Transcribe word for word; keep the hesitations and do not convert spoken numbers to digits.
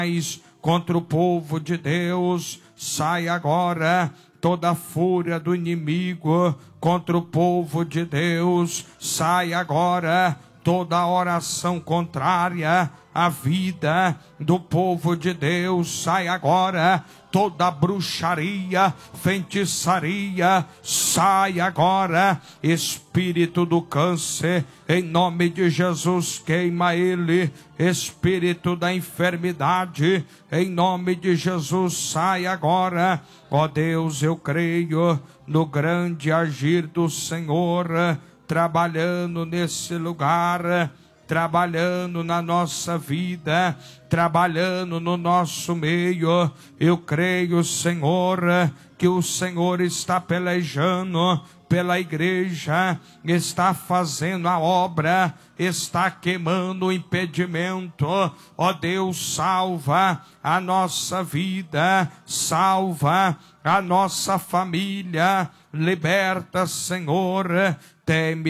contra o povo de Deus. Sai agora toda a fúria do inimigo contra o povo de Deus. Sai agora toda oração contrária à vida do povo de Deus. Sai agora toda bruxaria, feitiçaria. Sai agora espírito do câncer, em nome de Jesus, queima ele. Espírito da enfermidade, em nome de Jesus, sai agora. Ó Deus, eu creio no grande agir do Senhor, trabalhando nesse lugar, trabalhando na nossa vida, trabalhando no nosso meio. Eu creio, Senhor, que o Senhor está pelejando pela igreja, está fazendo a obra, está queimando o impedimento. Ó Deus, salva a nossa vida, salva a nossa família, liberta, Senhor, tem